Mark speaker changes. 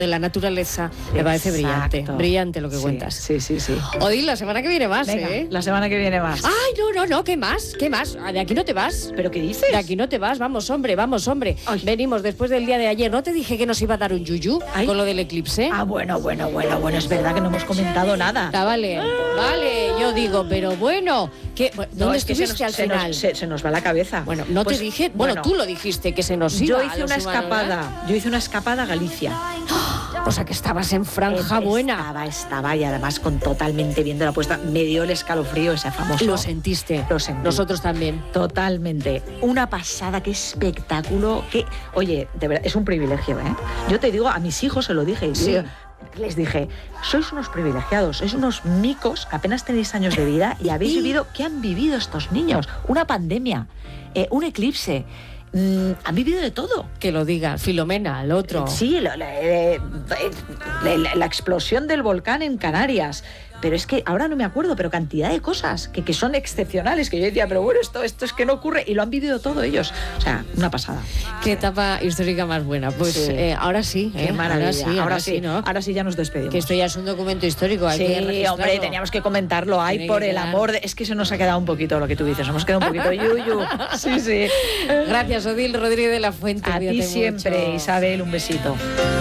Speaker 1: de la naturaleza, me parece brillante lo que cuentas.
Speaker 2: Sí.
Speaker 1: Odil, la semana que viene más,
Speaker 2: Venga,
Speaker 1: ¿eh?
Speaker 2: La semana que viene más.
Speaker 1: Ay, no, ¿qué más? De aquí no te vas.
Speaker 2: ¿Pero qué dices?
Speaker 1: De aquí no te vas, vamos, hombre.
Speaker 2: Ay.
Speaker 1: Venimos después del día de ayer. ¿No te dije que nos iba a dar un yuyu con lo del eclipse?
Speaker 2: Bueno, es verdad que no hemos comentado nada.
Speaker 1: Vale, yo digo, pero bueno, ¿dónde estuviste al final?
Speaker 2: Se nos va la cabeza.
Speaker 1: Bueno, no
Speaker 2: pues,
Speaker 1: te dije, bueno, tú lo dijiste, que se nos iba.
Speaker 2: Yo hice una escapada a Galicia.
Speaker 1: O sea, que estabas en franja buena.
Speaker 2: Estaba y además totalmente viendo la puesta. Me dio el escalofrío ese famoso.
Speaker 1: Lo sentiste.
Speaker 2: Lo sentí.
Speaker 1: Nosotros también.
Speaker 2: Totalmente. Una pasada, qué espectáculo. Oye, de verdad, es un privilegio, ¿eh? Yo te digo, a mis hijos se lo dije.
Speaker 1: Sí.
Speaker 2: Les dije, sois unos privilegiados, sois unos micos, apenas tenéis años de vida y habéis vivido, ¿qué han vivido estos niños? Una pandemia, un eclipse. Han vivido de todo.
Speaker 1: Que lo diga Filomena, el otro.
Speaker 2: Sí, la explosión del volcán en Canarias. Pero es que ahora no me acuerdo, pero cantidad de cosas que son excepcionales, que yo decía, pero bueno, esto es que no ocurre, y lo han vivido todo ellos. O sea, una pasada.
Speaker 1: Qué etapa histórica más buena. Pues sí. Ahora sí.
Speaker 2: Qué maravilla.
Speaker 1: Ahora sí, ¿no?
Speaker 2: Ahora sí ya nos despedimos.
Speaker 1: Que esto ya es un documento histórico. Hay que registrarlo.
Speaker 2: Hombre, teníamos que comentarlo. Ay, por el amor de... Es que se nos ha quedado un poquito lo que tú dices. Hemos quedado un poquito yuyu. Sí.
Speaker 1: Gracias, Odil Rodríguez de la Fuente.
Speaker 2: A ti siempre, mucho. Isabel, un besito.